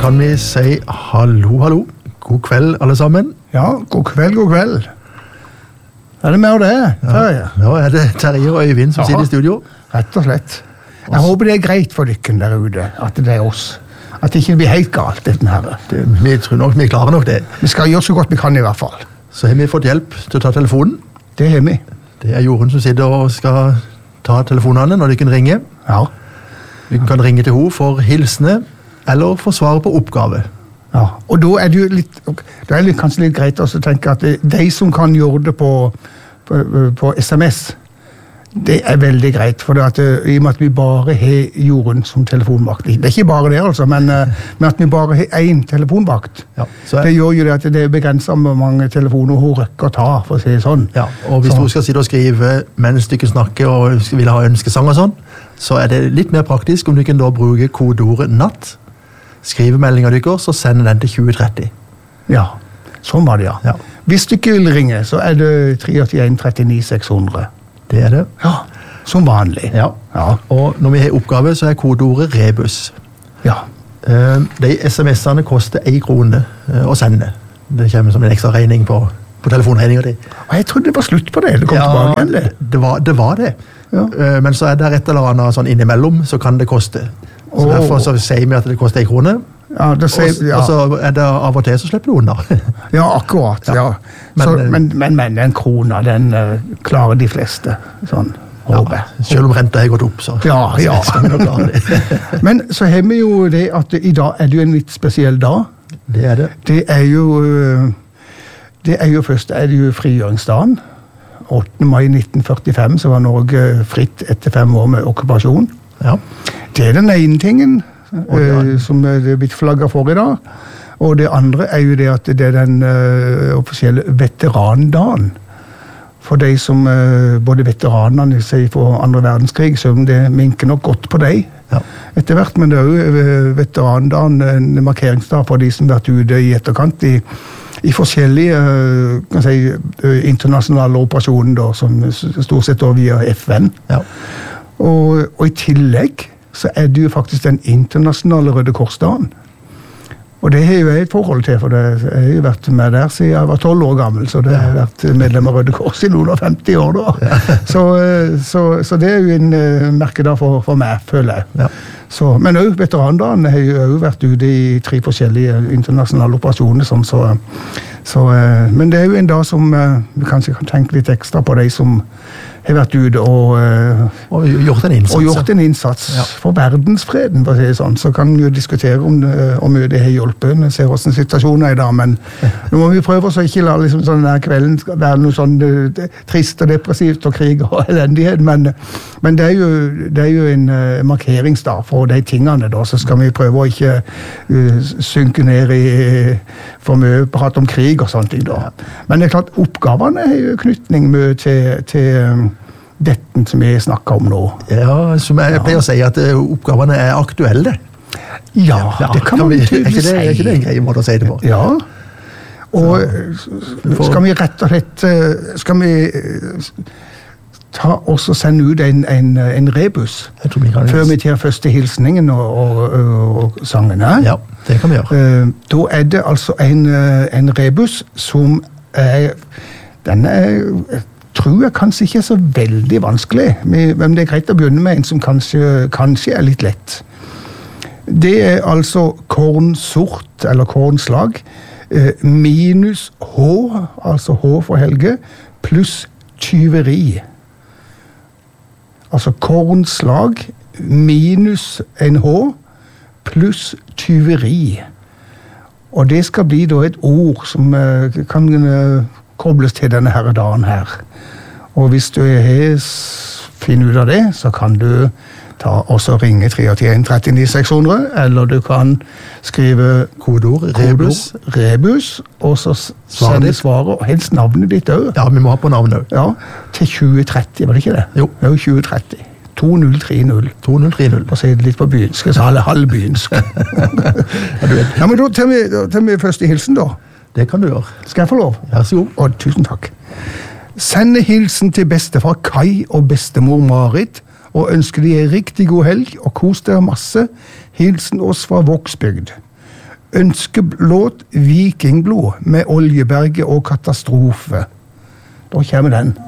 kan vi si hallo, hallo. God kveld, alle sammen. Ja, god kveld. Er det mer det, Terje? Nå er det Terje og Øyvind som sitter i studio. Rett og slett. Jeg håper det er greit for dykken der ute, at det er oss. At det ikke blir helt galt, dette her. Vi tror nok vi klarer nok det. Vi skal gjøre så godt vi kan i hvert fall. Så har vi fått hjelp til å ta telefonen. Det har vi. Det er Jorunn som sitter og skal ta telefonene når de kan ringe. Ja. Vi kan ringe til henne for hilsene, eller for svar på oppgave. Ja, og da er det jo litt, det er kanskje litt greit også å tenke at de som kan gjøre det på SMS, det er veldig greit, for det i og med at vi bare har Jorunn som telefonvakt. Det er ikke bare det altså, men at vi bare har én telefonvakt. Ja, det gjør jo det at det er begrenset med mange telefoner hun røkker å ta, for å si det sånn. Ja, og hvis du skal sitte og skrive mens du snakker og vil ha ønskesang og sånn, så er det litt mer praktisk om du kan da bruke kodeordet natt, skrive meldingen dykker, så sender den til 2030. Ja, sånn var det, ja. Hvis du ikke vil ringe, så er det 381 39 600. Det er det. Ja, som vanlig. Ja. Og når vi har oppgave, så er kodeordet rebus. Ja. De SMS-ene koster 1 krone å sende. Det kommer som en ekstra regning på telefonregningen din. Og jeg trodde det var slutt på det. Det kom tilbake igjen, det. Det var det. Ja. Men så er det et eller annet sånn innimellom, så kan det koste. Så derfor så sier vi at det koster 1 krone. Ja, og så er det av og til så slipper du unna. Ja, akkurat. Ja. Men en krone, den klarer de fleste. Sånn, håper jeg. Selv om renta har gått opp, så skal vi nok klare det. Men så har vi jo det at i dag er det jo en litt spesiell dag. Det er det. Det er jo først frigjøringsdagen. 8. mai 1945 så var Norge fritt etter 5 år med okkupasjon. Ja. Det er den ene tingen som det er blitt flagget for i dag. Og det andre er jo det at det er den offisielle veterandagen. For de som, både veteranene sier for 2. verdenskrig, så det minker nok godt på deg etter hvert, men det er jo veterandagen, en markeringsdag for de som har vært ute i etterkant i forskjellige internasjonale operasjoner da, som stort sett via FN. Ja. Og i tillegg så er det jo faktisk den internasjonale Røde Korsdagen. Og det har jo jeg et forhold til, for jeg har jo vært med der siden jeg var 12 år gammel, så det har vært medlem av Røde Kors i noen av 50 år da. Ja. Så det er jo en merkedag for meg, føler jeg. Ja. Men også veterandagen har jo vært ute i 3 forskjellige internasjonale operasjoner, men det er jo en dag som vi kanskje kan tenke litt ekstra på de som har vært ute og gjort en innsats for verdensfreden, for å si det sånn. Så kan vi jo diskutere om det har hjulpet. Vi ser hvordan situasjonen er i dag, men nå må vi prøve å ikke la liksom, denne kvelden være noe sånn trist og depressivt og krig og elendighet, men det er jo en markeringsdag for de tingene da, så skal vi prøve å ikke synke ned i for mye prat om krig og sånne ting da. Men det er klart, oppgavene har jo knytning med til dette som vi snakker om nå. Ja, som jeg pleier å si at oppgavene er aktuelle. Ja, det kan man tydelig si. Er ikke det en grei måte å si det på? Ja, og skal vi rett og slett ta oss og sende ut en rebus før vi tar første hilsningen og sangen her. Ja, det kan vi gjøre. Da er det altså en rebus som tror jeg kanskje ikke er så veldig vanskelig, men det er greit å begynne med en som kanskje er litt lett. Det er altså kornsort, eller kornslag, minus H, altså H for Helge, pluss tyveri. Altså kornslag minus en H pluss tyveri. Og det skal bli da et ord som kan kobles til denne her dagen her. Og hvis du finner ut av det, så kan du også ringe 381 39 600, eller du kan skrive kodeord rebus, og så sende svaret, og helst navnet ditt også. Ja, vi må ha på navnet også. Ja, til 2030, var det ikke det? Jo. Ja, 2030. 2030. 2030. Og si det litt på byensk, så halvbyensk. Ja, men da tar vi første hilsen da. Det kan du gjøre. Skal jeg få lov? Vær så god. Og tusen takk. Sende hilsen til bestefar Kai og bestemor Marit, og ønsker de en riktig god helg, og kos dere masse. Hilsen oss fra Vågsbygd. Ønskelåt Vikingblod med Oljeberget og Katastrofe. Da kommer den.